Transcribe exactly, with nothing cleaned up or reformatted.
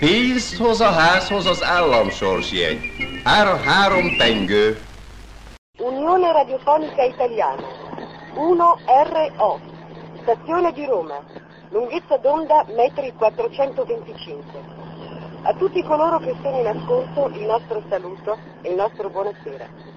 Pénzt hoz a házhoz az állam sorsjegy. R három pengő. Unione Radiofonica Italiana. uno R O. Stazione di Roma. Lunghezza d'onda metri quattrocentoventicinque. A tutti coloro che sono in ascolto il nostro saluto e il nostro buonasera.